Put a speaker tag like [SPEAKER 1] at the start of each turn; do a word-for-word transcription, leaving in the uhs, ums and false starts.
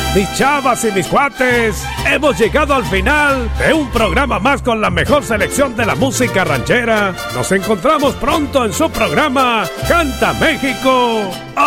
[SPEAKER 1] Mis chavas y mis cuates, hemos llegado al final de un programa más con la mejor selección de la música ranchera. Nos encontramos pronto en su programa Canta México.